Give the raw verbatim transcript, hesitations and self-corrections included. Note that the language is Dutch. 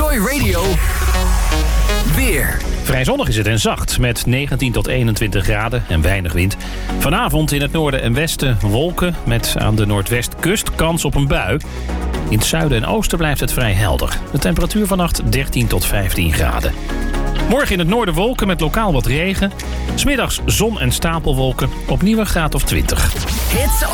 Joy Radio. Weer. Vrij zonnig is het en zacht, met negentien tot eenentwintig graden en weinig wind. Vanavond in het noorden en westen wolken, met aan de noordwestkust kans op een bui. In het zuiden en oosten blijft het vrij helder. De temperatuur vannacht dertien tot vijftien graden. Morgen in het noorden wolken met lokaal wat regen. 's Middags zon en stapelwolken, opnieuw een graad of twintig. Hits